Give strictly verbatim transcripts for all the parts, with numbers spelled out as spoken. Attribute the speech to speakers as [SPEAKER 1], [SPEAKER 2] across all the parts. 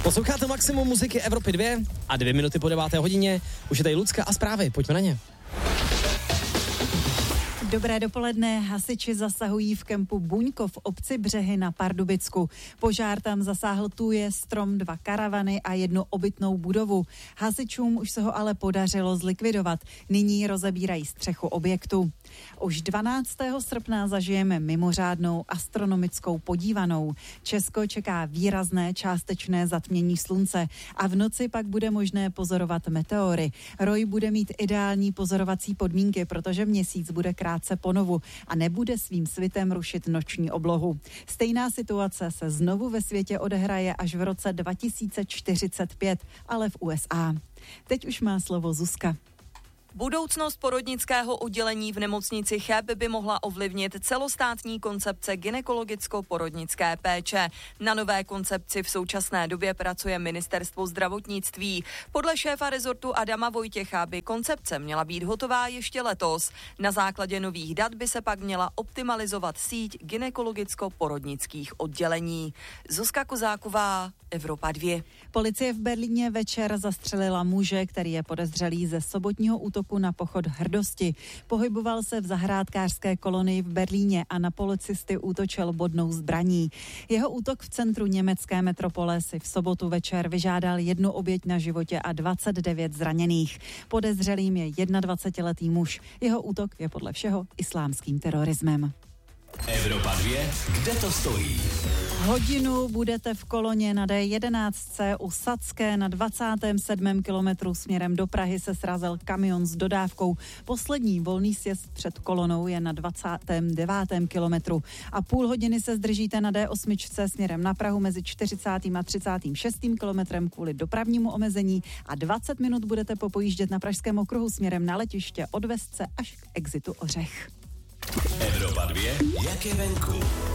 [SPEAKER 1] Posloucháte maximum muziky Evropy dva a dvě minuty po deváté hodině. Už je tady Lucka a zprávy, pojďme na ně.
[SPEAKER 2] Dobré dopoledne. Hasiči zasahují v kempu Buňko v obci Břehy na Pardubicku. Požár tam zasáhl tuje, strom, dva karavany a jednu obytnou budovu. Hasičům už se ho ale podařilo zlikvidovat. Nyní rozebírají střechu objektu. Už dvanáctého srpna zažijeme mimořádnou astronomickou podívanou. Česko čeká výrazné částečné zatmění slunce a v noci pak bude možné pozorovat meteory. Roj bude mít ideální pozorovací podmínky, protože měsíc bude krátce ponovu a nebude svým svitem rušit noční oblohu. Stejná situace se znovu ve světě odehraje až v roce dva tisíce čtyřicet pět, ale v U S A. Teď už má slovo Zuzka.
[SPEAKER 3] Budoucnost porodnického oddělení v nemocnici Cheb by mohla ovlivnit celostátní koncepce gynekologicko-porodnické péče. Na nové koncepci v současné době pracuje ministerstvo zdravotnictví. Podle šéfa rezortu Adama Vojtěcha by koncepce měla být hotová ještě letos. Na základě nových dat by se pak měla optimalizovat síť gynekologicko-porodnických oddělení. Zuzka Kozáková, Evropa dva.
[SPEAKER 2] Policie v Berlíně večer zastřelila muže, který je podezřelý ze sobotního útoku na pochod hrdosti. Pohyboval se v zahrádkářské kolonii v Berlíně a na policisty útočil bodnou zbraní. Jeho útok v centru německé metropole si v sobotu večer vyžádal jednu oběť na životě a dvacet devět zraněných. Podezřelým je dvacetiletý muž. Jeho útok je podle všeho islámským terorismem.
[SPEAKER 4] Evropa dva, kde to stojí?
[SPEAKER 2] Hodinu budete v koloně na D jedenáct u Sadské. Na dvacátém sedmém kilometru směrem do Prahy se srazil kamion s dodávkou. Poslední volný sjezd před kolonou je na dvacátém devátém kilometru. A půl hodiny se zdržíte na D osm směrem na Prahu mezi čtyřicátým a třicátým šestým kilometrem kvůli dopravnímu omezení a dvacet minut budete popojíždět na Pražském okruhu směrem na letiště od Vesce až k exitu Ořech.
[SPEAKER 4] Evropa dva, jak je venku?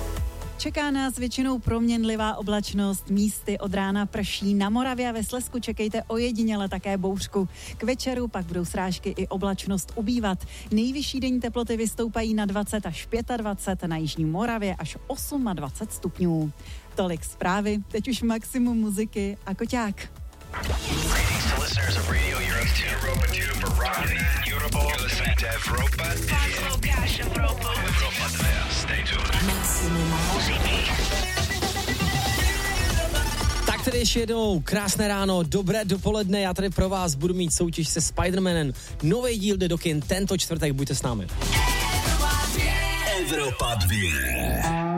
[SPEAKER 2] Čeká nás většinou proměnlivá oblačnost, místy od rána prší. Na Moravě a ve Slezsku čekejte ojediněle také bouřku. K večeru pak budou srážky i oblačnost ubývat. Nejvyšší denní teploty vystoupají na dvacet až dvacet pět, na jižní Moravě až dvacet osm stupňů. Tolik zprávy, teď už maximum muziky a Koťák.
[SPEAKER 1] Tak tedy ještě jednou krásné ráno, dobré dopoledne, já tady pro vás budu mít soutěž se Spider-Manem. Nový díl jde do kin tento čtvrtek, buďte s námi.
[SPEAKER 4] Evropa dva.